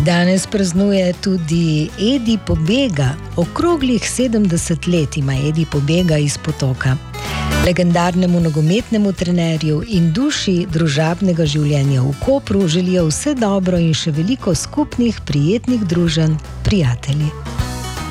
Danes praznuje tudi Edi Pobega. Okroglih 70 let ima Edi Pobega iz Potoka. Legendarnemu nogometnemu trenerju in duši družabnega življenja v Kopru želijo vse dobro in še veliko skupnih prijetnih druženj, prijatelji.